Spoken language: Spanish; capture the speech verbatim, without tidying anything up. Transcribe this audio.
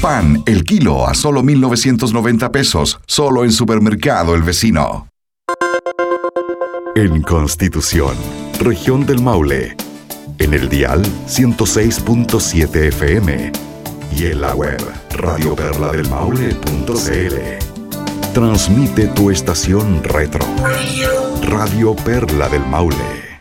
Pan, el kilo a solo mil novecientos noventa pesos, solo en Supermercado El Vecino. En Constitución, región del Maule, en el dial ciento seis punto siete F M y en la web radio perla del maule punto c l. Transmite tu estación retro, Radio Perla del Maule.